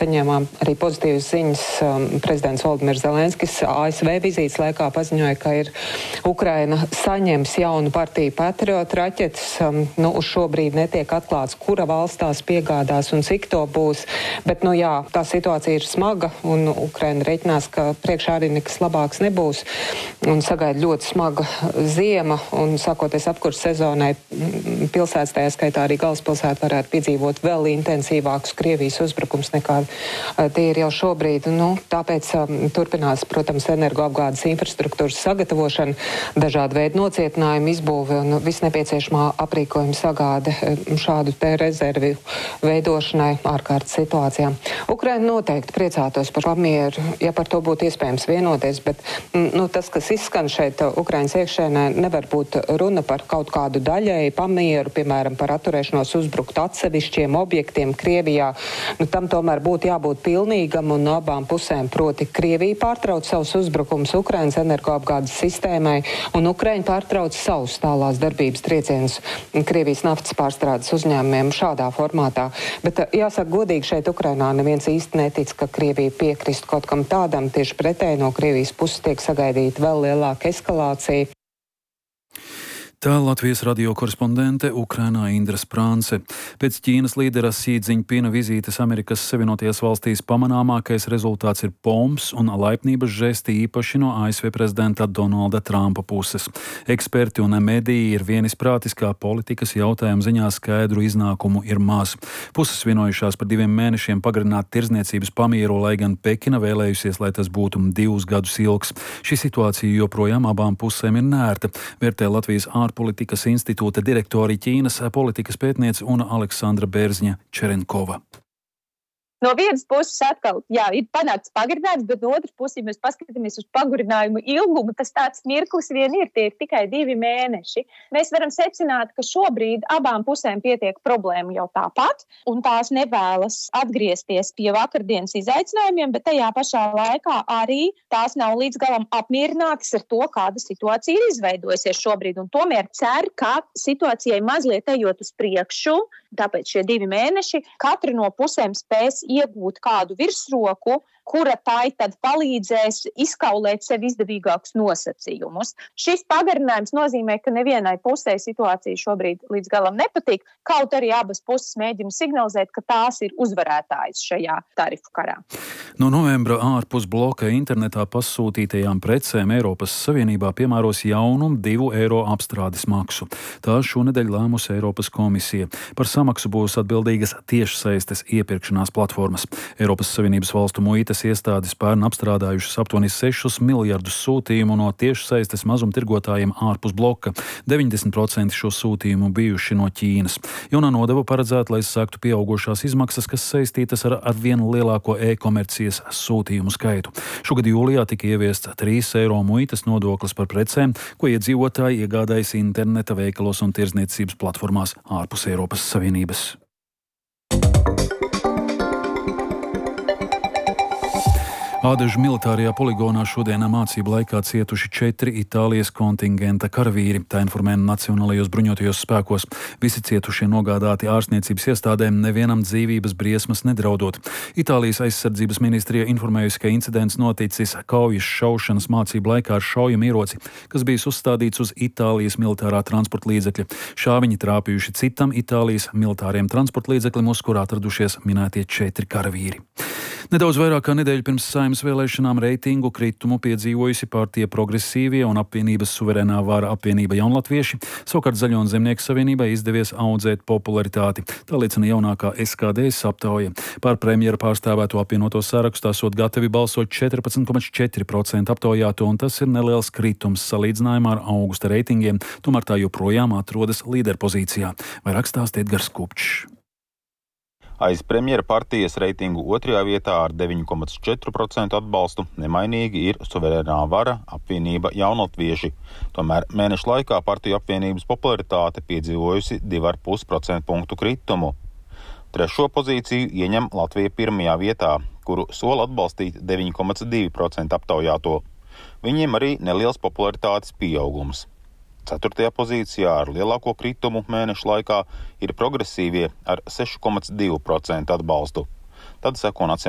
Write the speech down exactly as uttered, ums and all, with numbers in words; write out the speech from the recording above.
saņēmām arī pozitīvas ziņas. Prezidents Volodimirs Zelenskis A S V vizītes laikā paziņoja, ka ir Ukraina saņems jaunu partiju Patriot raķetes. Nu, uz šo brīdi netiek atklāts, kura valsts tās piegādās un cik to būs. Bet, nu jā, tā situācija ir smaga un Ukraina reiķinās, ka priekšā arī nekas labāks nebūs. Un sagaida ļoti smaga ziema un sākoties apkurss sezonai pilsētas, tajā skaitā arī galvaspilsēta, varētu piedzīvot vēl intensīvākus Krievijas uzbrukums nekā tie ir jau šobrīd. Nu, tāpēc um, turpinās, protams, energoapgādes infrastruktūras sagatavošana, dažādu veidu nocietinājumu izbūve un viss nepieciešamā aprīkojuma sagāde šādu te rezervi veidošanai ārkārtas situācijām. Ukraina noteikti priecātos par pamieru, ja par to būtu iespējams vienoties, bet nu, tas, kas izskan šeit Ukrainas iekšēnē, nevar būt runa par kaut kādu daļēju pamieru, piemēram, par atturēšanos uzbrukt atsevišķiem objektiem Krievijā. Nu, tam tomēr būtu jābūt pilnīgam un no abām pusēm, proti Krievija pārtrauc savus uzbrukumus Ukrainas energoapgādes sistēmai un Ukraina pārtrauc savus tālās darbības triecienus Krievijas naftas pārstrādes uzņēmumiem šādā formātā. Bet jāsaka godīgi, šeit Ukrainā neviens īsti netic, ka Krievija piekrist kaut kam tādam. Tieši pretēji no Krievijas puses tiek sagaidīta vēl lielāka eskalācija. Tā Latvijas radio korespondente Ukrainā Indra Sprānce. Pēc Ķīnas līdera Sī Dziņpina vizītes Amerikas Savienotajās valstīs pamanāmākais rezultāts ir pomps un laipnības žesti īpaši no A S V prezidenta Donalda Trumpa puses. Eksperti un mediji ir vienisprātis, kā politikas jautājumu ziņā skaidru iznākumu ir maz. Puses vienojušās par diviem mēnešiem pagarināt tirdzniecības pamieru, lai gan Pekina vēlējusies, lai tas būtu divus gadus ilgs. Šī situācija joprojām abām pusēm ir nērta, vērtē Latvijas ārpolitikas institūta direktori Ķīnas politikas pētniece un Aleksandra Bērzņa Čerenkova. No vienas puses atkal, jā, ir panākts pagarinājums, bet no otras puses, ja mēs paskatāmies uz pagarinājumu ilgumu, tas tāds mirklis vien ir, tie ir tikai divi mēneši. Mēs varam secināt, ka šobrīd abām pusēm pietiek problēmu jau tāpat, un tās nevēlas atgriezties pie vakardienas izaicinājumiem, bet tajā pašā laikā arī tās nav līdz galam apmierinātas ar to, kāda situācija ir izveidojusies šobrīd, un tomēr cer, ka situācijai mazliet ejot uz priekšu, tāpēc šie divi mēneši, katra no pusēm spēs iegūt kādu virsroku, kura tai tad palīdzēs izkaulēt sev izdevīgākus nosacījumus. Šis pagarinājums nozīmē, ka nevienai pusē situācija šobrīd līdz galam nepatīk, kaut arī abas puses mēģina signalizēt, ka tās ir uzvarētājas šajā tarifu karā. No novembra ārpus bloka internetā pasūtītajām precēm Eiropas Savienībā piemēros jaunu divu eiro apstrādes maksu. Tā šonedēļ lēmusi Eiropas komisija. Par samaksu būs atbildīgas tiešsaistes iepirkšanās platformas. Eiropas Savienības valstu muitas iestādes pērn apstrādājušas aptuveni sešus miljardus sūtījumu no tiešsaistes mazumtirgotājiem ārpus bloka. deviņdesmit procenti šo sūtījumu bijuši no Ķīnas. Jaunā nodeva paredzēta, lai sāktu pieaugušās izmaksas, kas saistītas ar, ar vienu lielāko e-komercijas sūtījumu skaitu. Šogad jūlijā tika ieviests trīs eiro muitas nodoklis par precēm, ko iedzīvotāji iegādājas interneta veikalos un tirdzniecības platformās ārpus Eiropas Savienības. Ādažu militārajā poligonā šodienā mācību laikā cietuši četri Itālijas kontingenta karavīri, tā informē Nacionālajos bruņotajos spēkos. Visi cietušie nogādāti ārstniecības iestādēm, nevienam dzīvības briesmas nedraudot. Itālijas aizsardzības ministrija informējusi, ka incidents noticis kaujas šaušanas mācību laikā ar šaujamieroci, kas bijis uzstādīts uz Itālijas militārā transporta līdzekļa. Šāviņi trāpījuši citam Itālijas militāriem transporta līdzeklim, uz kurā atradušies minētie četri karavīri. Nedaudz vairāk kā nedēļu pirms Saeimas vēlēšanām reitingu kritumu piedzīvojusi partija Progresīvie un apvienības suverēnā vara apvienība Jaunlatvieši. Savukārt Zaļo un Zemnieku savienībai izdevies audzēt popularitāti. Tā liecina jaunākā S K D S aptauja. Par premjera pārstāvēto apvienoto sarakstu esot gatavi balsot četrpadsmit komats četri procenti aptaujāto, un tas ir neliels kritums salīdzinājumā ar augusta reitingiem. Tomēr tā joprojām atrodas līderpozīcijā. Vairāk stāsta Edgars Kupčs. Aiz premjera partijas reitingu otrajā vietā ar deviņi komats četri procenti atbalstu nemainīgi ir suverēnā vara apvienība Jaunatvieši. Tomēr mēnešu laikā partiju apvienības popularitāte piedzīvojusi divi komats pieci procenta punktu kritumu. Trešo pozīciju ieņem Latvija pirmajā vietā, kuru sola atbalstīt deviņi komats divi procenti aptaujāto. Viņiem arī neliels popularitātes pieaugums. Ceturtajā pozīcijā ar lielāko kritumu mēnešu laikā ir Progresīvie ar seši komats divi procenti atbalstu. Tad seko Nacionālais